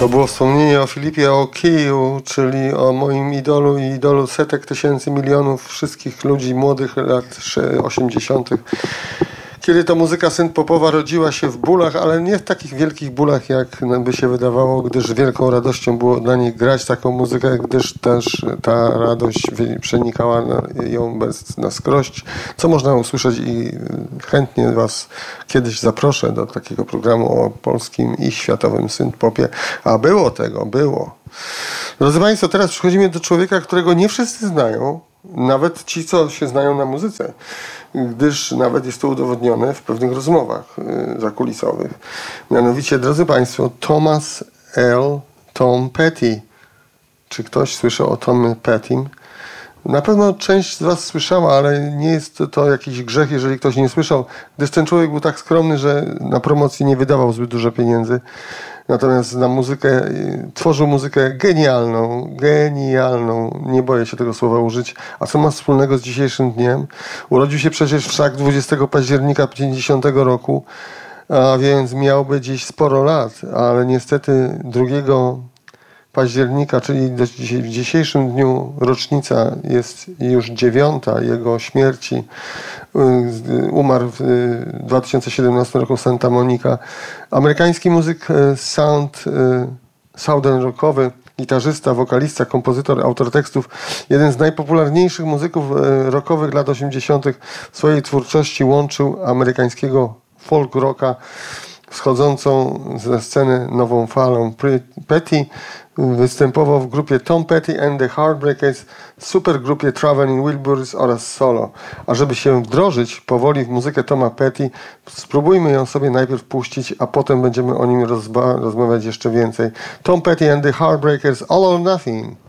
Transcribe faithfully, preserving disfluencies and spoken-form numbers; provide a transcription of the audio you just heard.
To było wspomnienie o Philipie O'Kee'u, czyli o moim idolu i idolu setek tysięcy milionów wszystkich ludzi młodych lat osiemdziesiątych. Kiedy to muzyka synth-popowa rodziła się w bólach, ale nie w takich wielkich bólach, jak by się wydawało, gdyż wielką radością było dla nich grać taką muzykę, gdyż też ta radość przenikała ją bez, na skrość, co można usłyszeć i chętnie was kiedyś zaproszę do takiego programu o polskim i światowym synth-popie. A było tego, było. Drodzy Państwo, teraz przechodzimy do człowieka, którego nie wszyscy znają, nawet ci, co się znają na muzyce, gdyż nawet jest to udowodnione w pewnych rozmowach y, zakulisowych. Mianowicie, drodzy Państwo, Thomas L. Tom Petty. Czy ktoś słyszał o Tomie Pettym? Na pewno część z was słyszała, ale nie jest to jakiś grzech, jeżeli ktoś nie słyszał, gdyż ten człowiek był tak skromny, że na promocji nie wydawał zbyt dużo pieniędzy. Natomiast na muzykę, tworzył muzykę genialną, genialną, nie boję się tego słowa użyć. A co ma wspólnego z dzisiejszym dniem? Urodził się przecież wszak dwudziestego października pięćdziesiątego roku, a więc miałby dziś sporo lat, ale niestety drugiego października, czyli w dzisiejszym dniu rocznica jest już dziewiąta jego śmierci. Umarł w dwa tysiące siedemnastym roku w Santa Monica. Amerykański muzyk sound, southern rockowy, gitarzysta, wokalista, kompozytor, autor tekstów. Jeden z najpopularniejszych muzyków rockowych lat osiemdziesiątych w swojej twórczości łączył amerykańskiego folk rocka wschodzącą ze sceny nową falą. Petty występował w grupie Tom Petty and the Heartbreakers, supergrupie Traveling Wilburys oraz solo. A żeby się wdrożyć powoli w muzykę Toma Petty, spróbujmy ją sobie najpierw puścić, a potem będziemy o nim rozba- rozmawiać jeszcze więcej. Tom Petty and the Heartbreakers, All or Nothing.